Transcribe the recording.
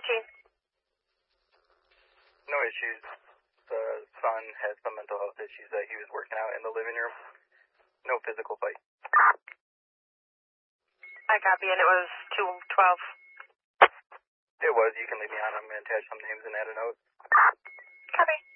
No issues. The son has some mental health issues that he was working out in the living room. No physical fight. I copy, and it was 212. It was. You can leave me on. I'm going to attach some names and add a note. Copy.